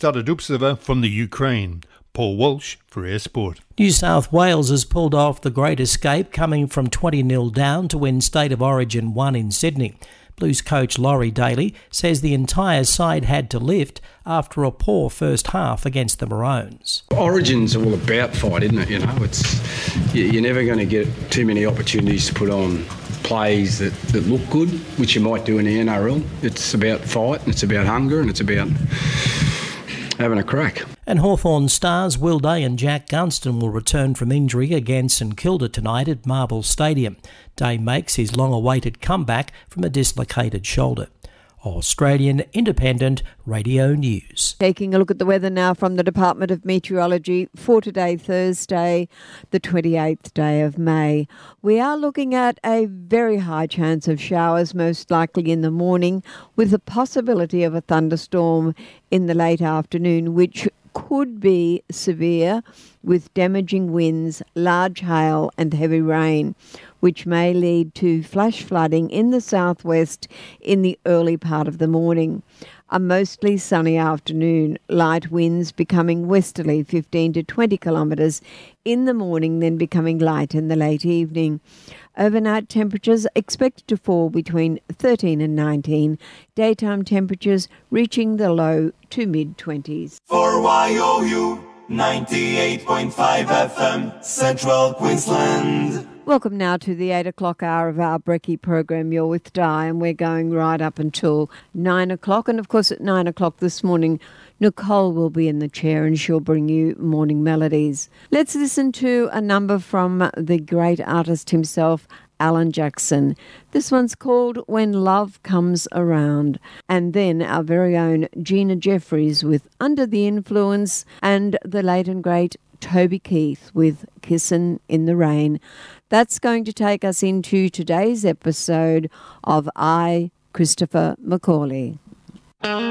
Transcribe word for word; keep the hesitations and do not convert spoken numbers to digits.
Stade Dubseva from the Ukraine. Paul Walsh for Air Sport. New South Wales has pulled off the Great Escape, coming from twenty nil down to win State of Origin one in Sydney. Blues coach Laurie Daly says the entire side had to lift after a poor first half against the Maroons. Origin's all about fight, isn't it? You know, it's you're never going to get too many opportunities to put on plays that, that look good, which you might do in the N R L. It's about fight, and it's about hunger, and it's about having a crack. And Hawthorn stars Will Day and Jack Gunston will return from injury against St Kilda tonight at Marvel Stadium. Day makes his long-awaited comeback from a dislocated shoulder. Australian Independent Radio News. Taking a look at the weather now from the Department of Meteorology for today, Thursday, the twenty-eighth day of May. We are looking at a very high chance of showers, most likely in the morning, with the possibility of a thunderstorm in the late afternoon, which could be severe with damaging winds, large hail and heavy rain, which may lead to flash flooding in the southwest in the early part of the morning. A mostly sunny afternoon, light winds becoming westerly fifteen to twenty kilometres in the morning, then becoming light in the late evening. Overnight temperatures expected to fall between thirteen and nineteen, daytime temperatures reaching the low to mid-twenties. For Y O U ninety-eight point five F M, Central Queensland. Welcome now to the eight o'clock hour of our Brekkie program. You're with Di, and we're going right up until nine o'clock. And of course, at nine o'clock this morning, Nicole will be in the chair and she'll bring you morning melodies. Let's listen to a number from the great artist himself, Alan Jackson. This one's called When Love Comes Around. And then our very own Gina Jeffries with Under the Influence, and the late and great Toby Keith with Kissin' in the Rain. That's going to take us into today's episode of I, Christopher McCauley.